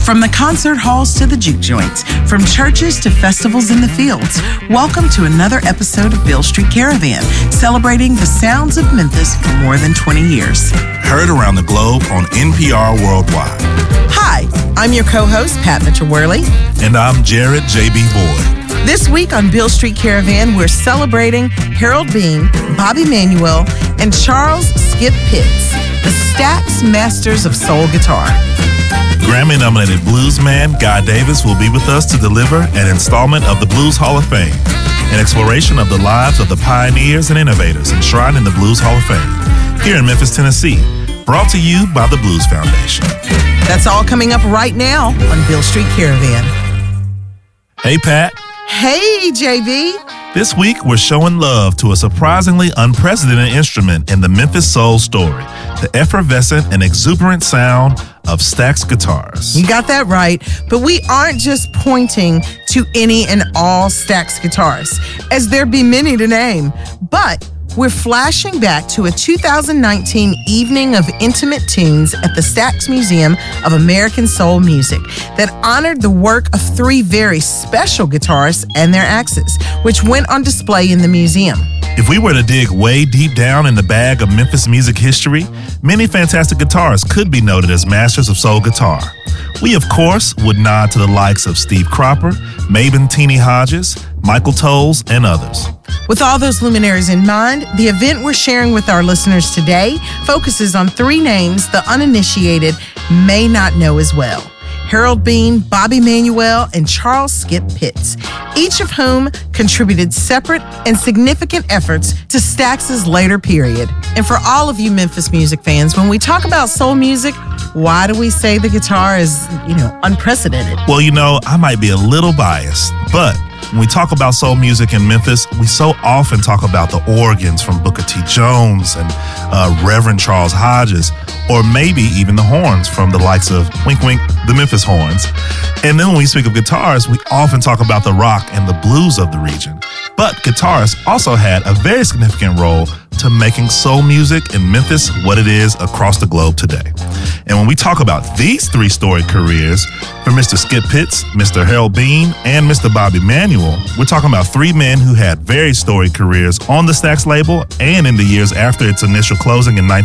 From the concert halls to the juke joints, from churches to festivals in the fields, welcome to another episode of Beale Street Caravan, celebrating the sounds of Memphis for more than 20 years. Heard around the globe on NPR Worldwide. Hi, I'm your co-host, Pat Mitchell-Worley. And I'm Jared J.B. Boyd. This week on Beale Street Caravan, we're celebrating Harold Bean, Bobby Manuel, and Charles Skip Pitts, the Stax Masters of Soul Guitar. Grammy-nominated bluesman Guy Davis will be with us to deliver an installment of the Blues Hall of Fame, an exploration of the lives of the pioneers and innovators enshrined in the Blues Hall of Fame, here in Memphis, Tennessee, brought to you by the Blues Foundation. That's all coming up right now on Beale Street Caravan. Hey, Pat. Hey, JB. This week, we're showing love to a surprisingly unprecedented instrument in the Memphis soul story, the effervescent and exuberant sound of Stax guitars. You got that right, but we aren't just pointing to any and all Stax guitars, as there be many to name, but we're flashing back to a 2019 evening of intimate tunes at the Stax Museum of American Soul Music that honored the work of three very special guitarists and their axes, which went on display in the museum. If we were to dig way deep down in the bag of Memphis music history, many fantastic guitarists could be noted as masters of soul guitar. We, of course, would nod to the likes of Steve Cropper, Mabon Teenie Hodges, Michael Toles, and others. With all those luminaries in mind, the event we're sharing with our listeners today focuses on three names the uninitiated may not know as well: Harold Bean, Bobby Manuel, and Charles Skip Pitts, each of whom contributed separate and significant efforts to Stax's later period. And for all of you Memphis music fans, when we talk about soul music, why do we say the guitar is, unprecedented? Well, I might be a little biased, but when we talk about soul music in Memphis, we so often talk about the organs from Booker T. Jones and Reverend Charles Hodges, or maybe even the horns from the likes of, wink, wink, the Memphis Horns. And then when we speak of guitars, we often talk about the rock and the blues of the region. But guitarists also had a very significant role to making soul music in Memphis what it is across the globe today. And when we talk about these three storied careers, for Mr. Skip Pitts, Mr. Harold Bean, and Mr. Bobby Manuel, we're talking about three men who had very storied careers on the Stax label and in the years after its initial closing in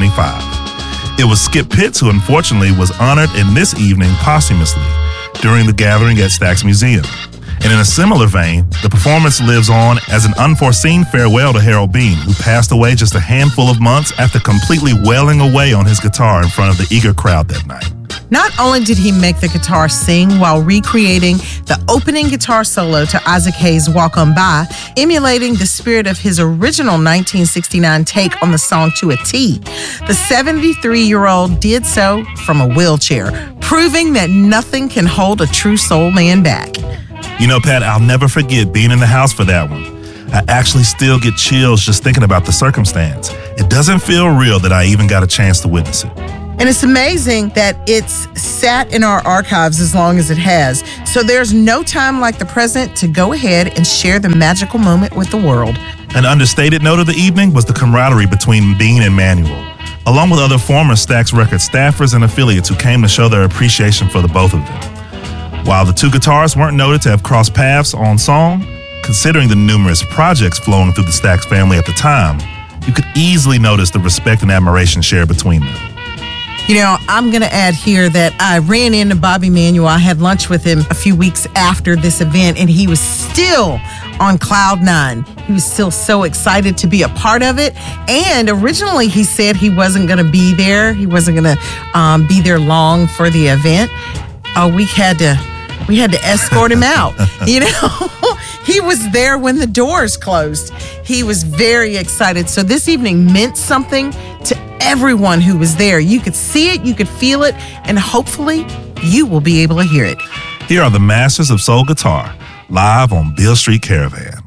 1975. It was Skip Pitts who unfortunately was honored in this evening posthumously during the gathering at Stax Museum. And in a similar vein, the performance lives on as an unforeseen farewell to Harold Bean, who passed away just a handful of months after completely wailing away on his guitar in front of the eager crowd that night. Not only did he make the guitar sing while recreating the opening guitar solo to Isaac Hayes' Walk On By, emulating the spirit of his original 1969 take on the song to a T, the 73-year-old did so from a wheelchair, proving that nothing can hold a true soul man back. Pat, I'll never forget being in the house for that one. I actually still get chills just thinking about the circumstance. It doesn't feel real that I even got a chance to witness it. And it's amazing that it's sat in our archives as long as it has. So there's no time like the present to go ahead and share the magical moment with the world. An understated note of the evening was the camaraderie between Bean and Manuel, along with other former Stax Records staffers and affiliates who came to show their appreciation for the both of them. While the two guitarists weren't noted to have crossed paths on song, considering the numerous projects flowing through the Stax family at the time, you could easily notice the respect and admiration shared between them. I'm going to add here that I ran into Bobby Manuel. I had lunch with him a few weeks after this event, and he was still on cloud nine. He was still so excited to be a part of it. And originally he said he wasn't going to be there. He wasn't going to be there long for the event. We had to escort him out. He was there when the doors closed. He was very excited. So this evening meant something to everyone who was there. You could see it, you could feel it, and hopefully you will be able to hear it. Here are the Masters of Soul Guitar, live on Beale Street Caravan.